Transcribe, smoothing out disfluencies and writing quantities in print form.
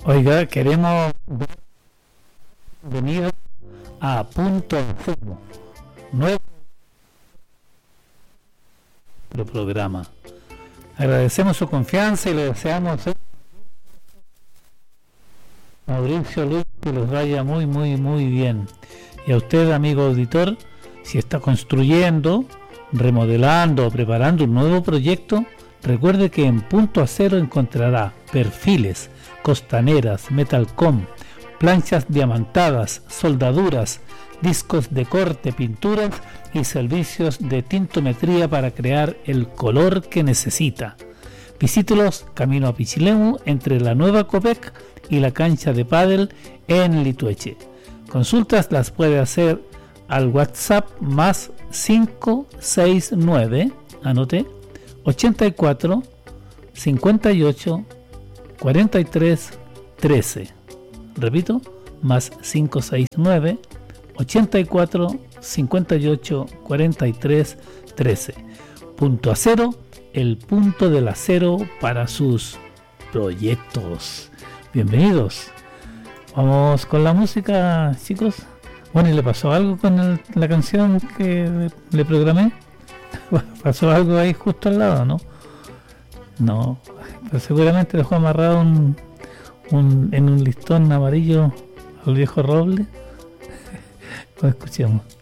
Oiga, queremos venir a Punto Fumo, nuevo programa. Agradecemos su confianza y le deseamos a Mauricio Luis que los vaya muy bien. Y a usted, amigo auditor, si está construyendo, remodelando o preparando un nuevo proyecto, recuerde que en Punto Acero encontrará perfiles, costaneras, metalcom, planchas diamantadas, soldaduras, discos de corte, pinturas y servicios de tintometría para crear el color que necesita. Visítelos camino a Pichilemu entre la nueva Copec y la cancha de pádel en Litueche. Consultas las puede hacer al WhatsApp más 569, anote, 84 58 43 13. Repito, más 569 84 58 43 13. Punto Acero, el punto del acero para sus proyectos. Bienvenidos. Vamos con la música, chicos. Bueno, ¿y le pasó algo con la canción que le programé? ¿Pasó algo ahí justo al lado, no? No, pero seguramente dejó amarrado en un listón amarillo al viejo roble. Pues escuchemos.